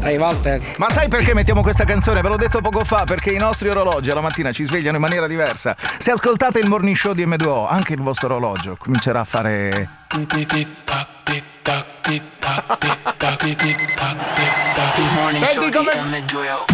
Ehi Walter. Ma sai perché mettiamo questa canzone? Ve l'ho detto poco fa, perché i nostri orologi alla mattina ci svegliano in maniera diversa. Se ascoltate il morning show di M2O, anche il vostro orologio comincerà a fare... Senti come...